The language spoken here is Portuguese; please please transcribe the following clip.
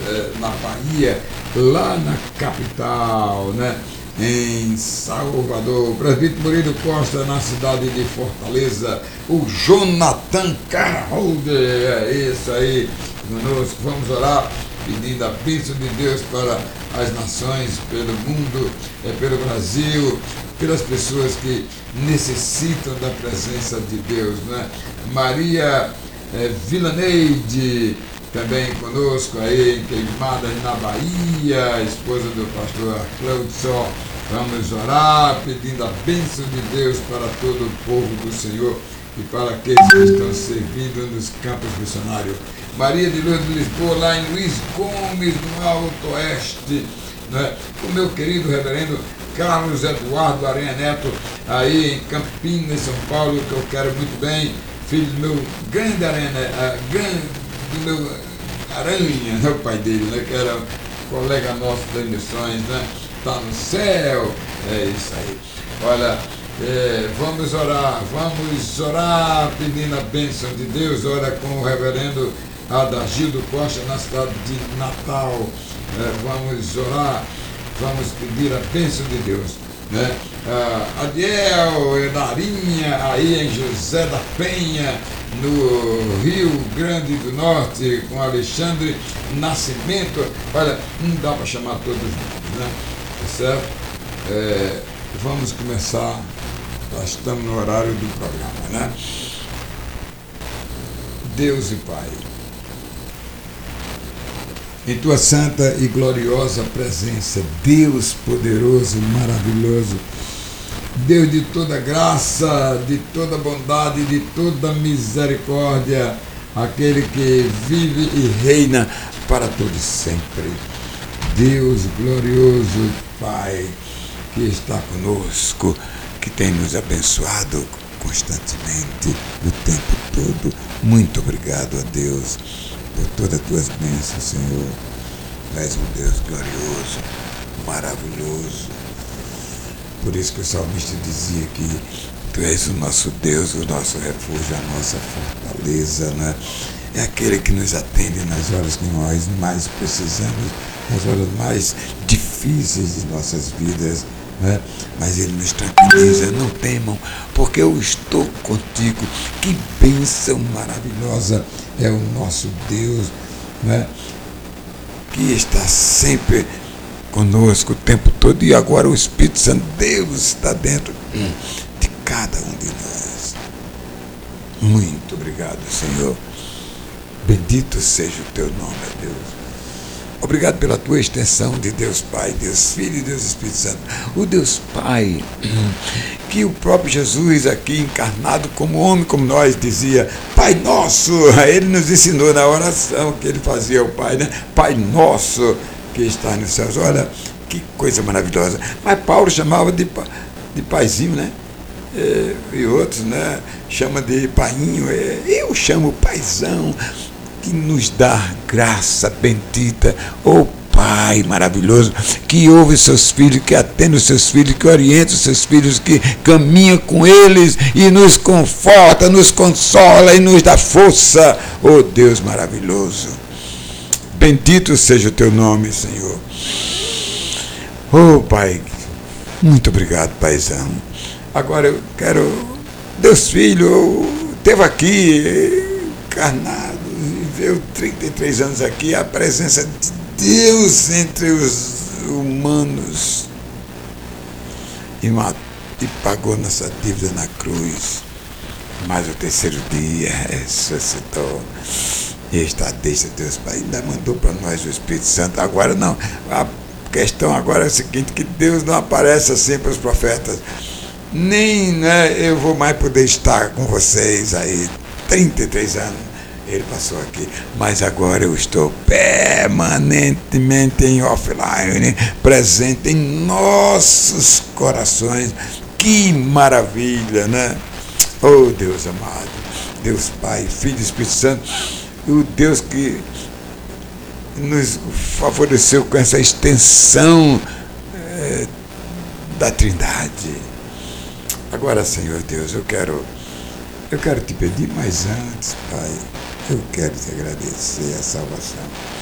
na Bahia, lá na capital, né? Em Salvador. O presbítero Murilo Costa, na cidade de Fortaleza. O Jonathan Carholder, é isso aí, conosco. Vamos orar pedindo a bênção de Deus para as nações, pelo mundo, pelo Brasil, pelas pessoas que necessitam da presença de Deus, né? Maria Vilaneide, também conosco aí, Queimadas na Bahia, esposa do pastor Cleudson. Vamos orar pedindo a bênção de Deus para todo o povo do Senhor e para aqueles que estão servindo nos campos missionários. Maria de Luz de Lisboa, lá em Luiz Gomes, no Alto Oeste, né? O meu querido reverendo Carlos Eduardo Aranha Neto, aí em Campinas, São Paulo, que eu quero muito bem, filho do meu grande Aranha, do meu Aranha, né, o pai dele, né, que era colega nosso das missões, né, está no céu, é isso aí. Olha, vamos orar pedindo a bênção de Deus. Ora com o reverendo Adagildo Costa, na cidade de Natal. Vamos orar, vamos pedir a bênção de Deus, né? Adiel Edarinha, aí em José da Penha, no Rio Grande do Norte, com Alexandre Nascimento. Olha, não dá para chamar todos juntos, né? Certo? Vamos começar, nós estamos no horário do programa, né? Deus e Pai, em tua santa e gloriosa presença, Deus poderoso, maravilhoso, Deus de toda graça, de toda bondade, de toda misericórdia, aquele que vive e reina para todos sempre. Deus glorioso, Pai, que está conosco, que tem nos abençoado constantemente, o tempo todo. Muito obrigado a Deus por todas as tuas bênçãos, Senhor. Tu és um Deus glorioso, maravilhoso. Por isso que o salmista dizia que Tu és o nosso Deus, o nosso refúgio, a nossa fortaleza, né? É aquele que nos atende nas horas que nós mais precisamos, nas horas mais difíceis de nossas vidas, né? Mas Ele nos tranquiliza, não temam, porque eu estou contigo. Que bênção maravilhosa é o nosso Deus, né? Que está sempre conosco o tempo todo, e agora o Espírito Santo, Deus, está dentro de cada um de nós. Muito obrigado, Senhor. Bendito seja o teu nome, Deus. Obrigado pela tua extensão de Deus Pai, Deus Filho e Deus Espírito Santo. O Deus Pai, que o próprio Jesus aqui encarnado como homem, como nós, dizia, Pai Nosso. Ele nos ensinou na oração que ele fazia ao Pai, né? Pai Nosso que está nos céus. Olha, que coisa maravilhosa. Mas Paulo chamava de paizinho, né? E outros, né, chama de painho. Eu chamo paizão, que nos dá graça bendita. Oh Pai maravilhoso, que ouve os seus filhos, que atende os seus filhos, que orienta os seus filhos, que caminha com eles e nos conforta, nos consola e nos dá força. Oh Deus maravilhoso, bendito seja o teu nome, Senhor. Oh Pai, muito obrigado, paizão. Agora eu quero, Deus Filho, esteve aqui, encarnado, viveu 33 anos aqui, a presença de Deus entre os humanos, e pagou nossa dívida na cruz. Mas o terceiro dia ressuscitou. E está deixa Deus Pai, ainda mandou para nós o Espírito Santo. Agora não, a questão agora é o seguinte, que Deus não aparece assim para os profetas. Nem, né, eu vou mais poder estar com vocês aí, 33 anos ele passou aqui, mas agora eu estou permanentemente em offline, presente em nossos corações. Que maravilha, né? Oh Deus amado, Deus Pai, Filho e Espírito Santo, o Deus que nos favoreceu com essa extensão da Trindade. Agora, Senhor Deus, eu quero te pedir, mas antes, Pai, eu quero te agradecer a salvação.